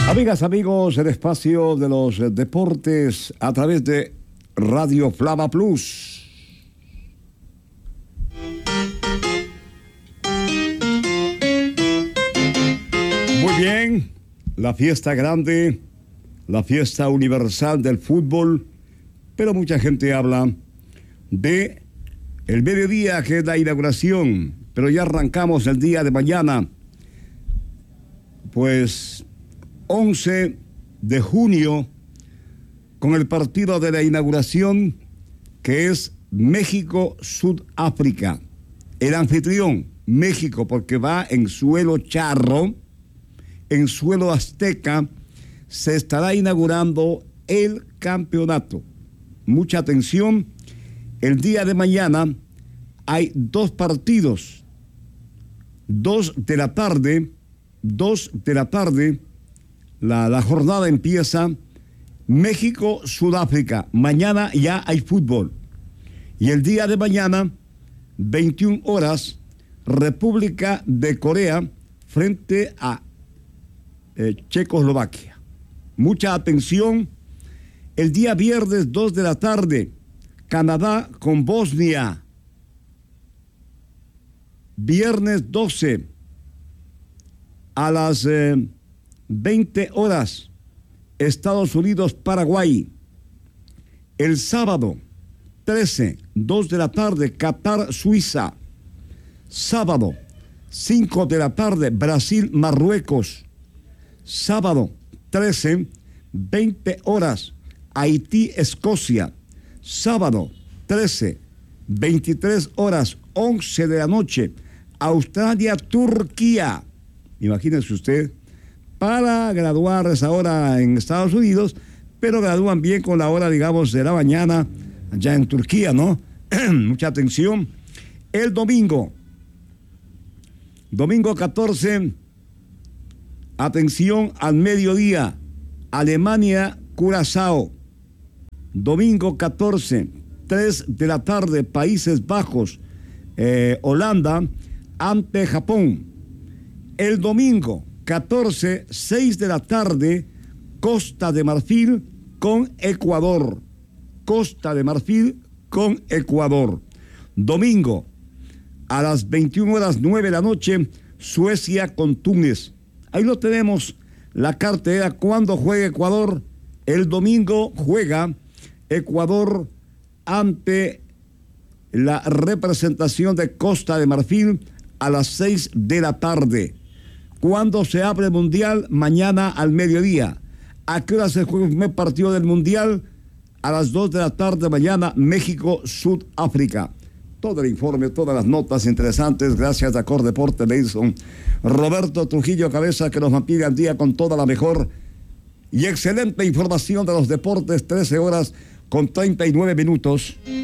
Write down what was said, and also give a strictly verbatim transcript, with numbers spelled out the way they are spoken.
Amigas, amigos, el espacio de los deportes a través de Radio Flama Plus. Muy bien, la fiesta grande, la fiesta universal del fútbol, pero mucha gente habla de el mediodía, que es la inauguración, pero ya arrancamos el día de mañana, pues once de junio, con el partido de la inauguración, que es México-Sudáfrica. El anfitrión, México, porque va en suelo charro, en suelo azteca, se estará inaugurando el campeonato. Mucha atención, el día de mañana hay dos partidos, dos de la tarde, dos de la tarde, la, la jornada empieza México-Sudáfrica. Mañana ya hay fútbol. Y el día de mañana, veintiuna horas, República de Corea frente a eh, Checoslovaquia. Mucha atención. El día viernes, dos de la tarde, Canadá con Bosnia. Viernes doce, a las eh, veinte horas, Estados Unidos-Paraguay. El sábado, trece, dos de la tarde, Qatar-Suiza. Sábado, cinco de la tarde, Brasil-Marruecos. Sábado, trece, veinte horas, Haití-Escocia. Sábado, trece, veintitrés horas, once de la noche, Australia-Turquía. Imagínense usted, para graduar esa hora en Estados Unidos, pero gradúan bien con la hora, digamos, de la mañana allá en Turquía, ¿no? Mucha atención. El domingo, domingo catorce, atención al mediodía, Alemania-Curazao. Domingo catorce, tres de la tarde, Países Bajos, eh, Holanda ante Japón. El domingo catorce, seis de la tarde, Costa de Marfil con Ecuador. Costa de Marfil con Ecuador. Domingo, a las veintiuna horas, nueve de la noche, Suecia con Túnez. Ahí lo tenemos, la cartera. ¿Cuándo juega Ecuador? El domingo juega Ecuador ante la representación de Costa de Marfil a las seis de la tarde. ¿Cuándo se abre el Mundial? Mañana al mediodía. ¿A qué hora se juega el primer partido del Mundial? A las dos de la tarde mañana, México-Sudáfrica. Todo el informe, todas las notas interesantes, gracias a Cordeporte Leison. Roberto Trujillo Cabeza, que nos mantiene al día con toda la mejor y excelente información de los deportes. Trece horas con treinta y nueve minutos.